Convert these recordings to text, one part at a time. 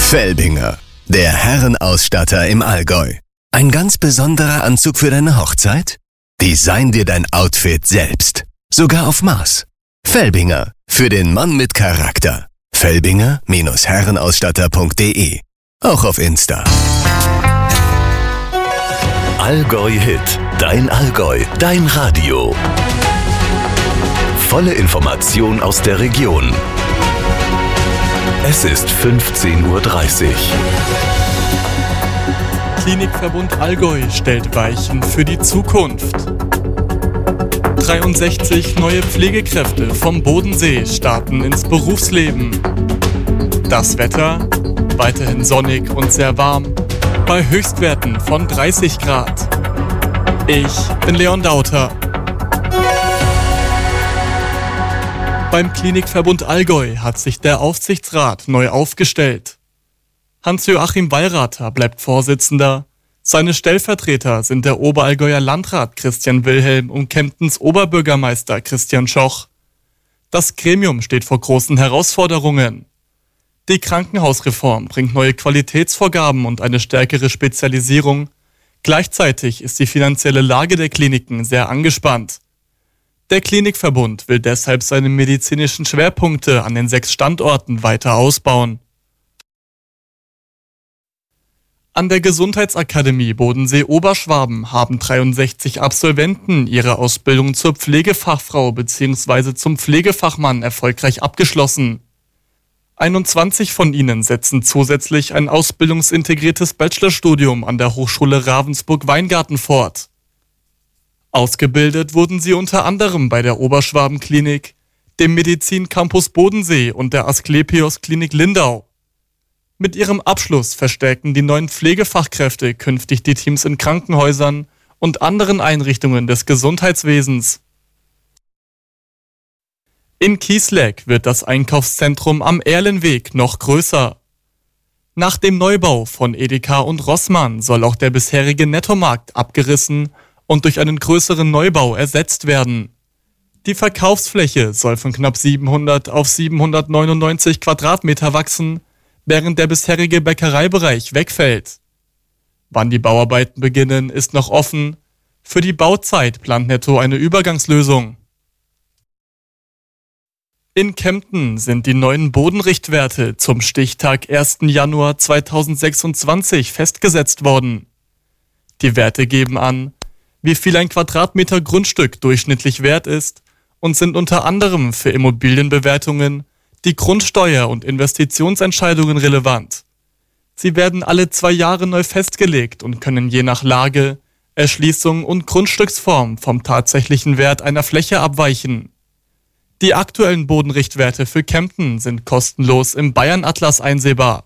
Felbinger, der Herrenausstatter im Allgäu. Ein ganz besonderer Anzug für deine Hochzeit? Design dir dein Outfit selbst. Sogar auf Maß. Felbinger, für den Mann mit Charakter. Felbinger-herrenausstatter.de. Auch auf Insta. Allgäu Hit, dein Allgäu, dein Radio. Volle Information aus der Region. Es ist 15:30 Uhr. Klinikverbund Allgäu stellt Weichen für die Zukunft. 63 neue Pflegekräfte vom Bodensee starten ins Berufsleben. Das Wetter weiterhin sonnig und sehr warm, bei Höchstwerten von 30 Grad. Ich bin Leon Dauter. Beim Klinikverbund Allgäu hat sich der Aufsichtsrat neu aufgestellt. Hans-Joachim Wallrater bleibt Vorsitzender. Seine Stellvertreter sind der Oberallgäuer Landrat Christian Wilhelm und Kemptens Oberbürgermeister Christian Schoch. Das Gremium steht vor großen Herausforderungen. Die Krankenhausreform bringt neue Qualitätsvorgaben und eine stärkere Spezialisierung. Gleichzeitig ist die finanzielle Lage der Kliniken sehr angespannt. Der Klinikverbund will deshalb seine medizinischen Schwerpunkte an den 6 Standorten weiter ausbauen. An der Gesundheitsakademie Bodensee-Oberschwaben haben 63 Absolventen ihre Ausbildung zur Pflegefachfrau bzw. zum Pflegefachmann erfolgreich abgeschlossen. 21 von ihnen setzen zusätzlich ein ausbildungsintegriertes Bachelorstudium an der Hochschule Ravensburg-Weingarten fort. Ausgebildet wurden sie unter anderem bei der Oberschwaben-Klinik, dem Medizin-Campus Bodensee und der Asklepios-Klinik Lindau. Mit ihrem Abschluss verstärken die neuen Pflegefachkräfte künftig die Teams in Krankenhäusern und anderen Einrichtungen des Gesundheitswesens. In Kiesleck wird das Einkaufszentrum am Erlenweg noch größer. Nach dem Neubau von Edeka und Rossmann soll auch der bisherige Nettomarkt abgerissen und durch einen größeren Neubau ersetzt werden. Die Verkaufsfläche soll von knapp 700 auf 799 Quadratmeter wachsen, während der bisherige Bäckereibereich wegfällt. Wann die Bauarbeiten beginnen, ist noch offen. Für die Bauzeit plant Netto eine Übergangslösung. In Kempten sind die neuen Bodenrichtwerte zum Stichtag 1. Januar 2026 festgesetzt worden. Die Werte geben an, wie viel ein Quadratmeter Grundstück durchschnittlich wert ist und sind unter anderem für Immobilienbewertungen, die Grundsteuer- und Investitionsentscheidungen relevant. Sie werden alle 2 Jahre neu festgelegt und können je nach Lage, Erschließung und Grundstücksform vom tatsächlichen Wert einer Fläche abweichen. Die aktuellen Bodenrichtwerte für Kempten sind kostenlos im Bayern-Atlas einsehbar.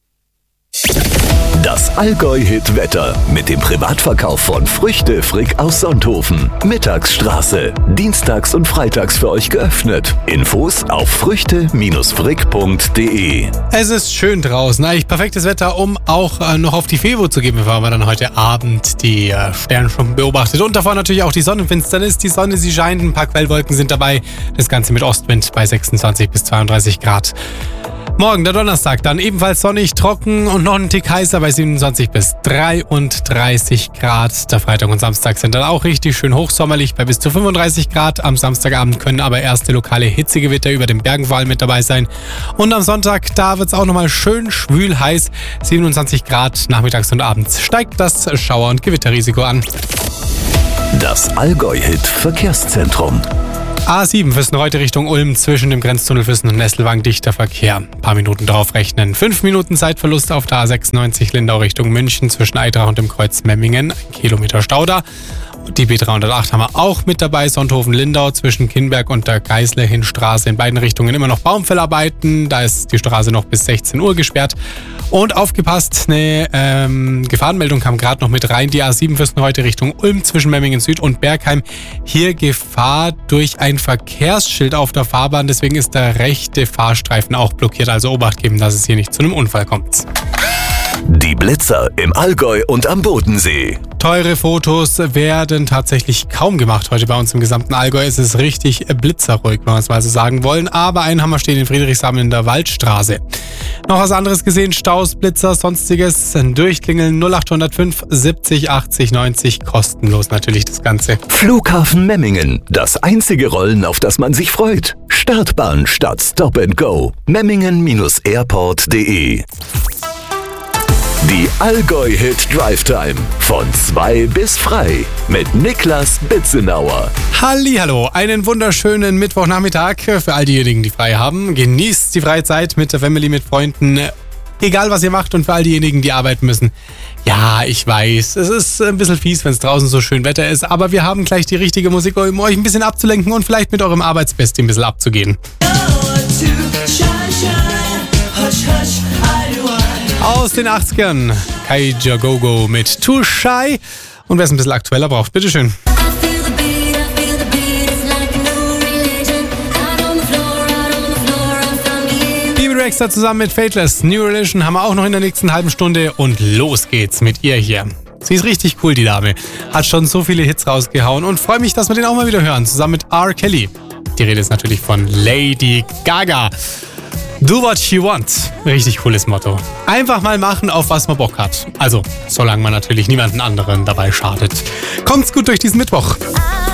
Das Allgäu-Hit-Wetter mit dem Privatverkauf von Früchte Frick aus Sonthofen. Mittagsstraße. Dienstags und freitags für euch geöffnet. Infos auf früchte-frick.de. Es ist schön draußen. Eigentlich perfektes Wetter, um auch noch auf die Fevo zu gehen, bevor man dann heute Abend die Sternschnuppen beobachtet. Und davor natürlich auch die Sonnenfinsternis. Die Sonne, sie scheint, ein paar Quellwolken sind dabei. Das Ganze mit Ostwind bei 26 bis 32 Grad. Morgen, der Donnerstag, dann ebenfalls sonnig, trocken und noch ein Tick heißer bei 27 bis 33 Grad. Der Freitag und Samstag sind dann auch richtig schön hochsommerlich bei bis zu 35 Grad. Am Samstagabend können aber erste lokale Hitzegewitter über den Bergen vor allem mit dabei sein. Und am Sonntag, da wird es auch nochmal schön schwül heiß. 27 Grad nachmittags und abends steigt das Schauer- und Gewitterrisiko an. Das Allgäu-Hit Verkehrszentrum. A7 Füssen heute Richtung Ulm zwischen dem Grenztunnel Füssen und Nesselwang dichter Verkehr. Ein paar Minuten drauf rechnen. 5 Minuten Zeitverlust auf der A96 Lindau Richtung München zwischen Eitrach und dem Kreuz Memmingen. 1 Kilometer Stau da. Die B308 haben wir auch mit dabei. Sonthofen-Lindau zwischen Kinberg und der Geislerinstraße. In beiden Richtungen immer noch Baumfellarbeiten. Da ist die Straße noch bis 16 Uhr gesperrt. Und aufgepasst, eine Gefahrenmeldung kam gerade noch mit rein. Die A7 Füssen heute Richtung Ulm zwischen Memmingen Süd und Bergheim. Hier Gefahr durch ein Verkehrsschild auf der Fahrbahn. Deswegen ist der rechte Fahrstreifen auch blockiert. Also Obacht geben, dass es hier nicht zu einem Unfall kommt. Die Blitzer im Allgäu und am Bodensee. Teure Fotos werden tatsächlich kaum gemacht heute bei uns im gesamten Allgäu. Es ist richtig blitzerruhig, wenn wir es mal so sagen wollen. Aber einen haben wir stehen in Friedrichshafen in der Waldstraße. Noch was anderes gesehen? Staus, Blitzer, sonstiges? Durchklingeln 0805 70 80 90. Kostenlos natürlich das Ganze. Flughafen Memmingen. Das einzige Rollen, auf das man sich freut. Startbahn statt Stop and Go. Memmingen-airport.de. Die Allgäu-Hit Drive Time. Von 2 bis frei. Mit Niklas Bitzenauer. Hallihallo, einen wunderschönen Mittwochnachmittag für all diejenigen, die frei haben. Genießt die freie Zeit mit der Family, mit Freunden. Egal, was ihr macht, und für all diejenigen, die arbeiten müssen. Ja, ich weiß, es ist ein bisschen fies, wenn es draußen so schön Wetter ist, aber wir haben gleich die richtige Musik, um euch ein bisschen abzulenken und vielleicht mit eurem Arbeitsbestie ein bisschen abzugehen. Aus den 80ern, Kaija Gogo mit Too Shy. Und wer es ein bisschen aktueller braucht, bitteschön. Rexha zusammen mit Fateless. New Religion haben wir auch noch in der nächsten halben Stunde und los geht's mit ihr hier. Sie ist richtig cool, die Dame. Hat schon so viele Hits rausgehauen und freue mich, dass wir den auch mal wieder hören, zusammen mit R. Kelly. Die Rede ist natürlich von Lady Gaga. Do what you want. Richtig cooles Motto. Einfach mal machen, auf was man Bock hat. Also, solange man natürlich niemanden anderen dabei schadet. Kommt's gut durch diesen Mittwoch.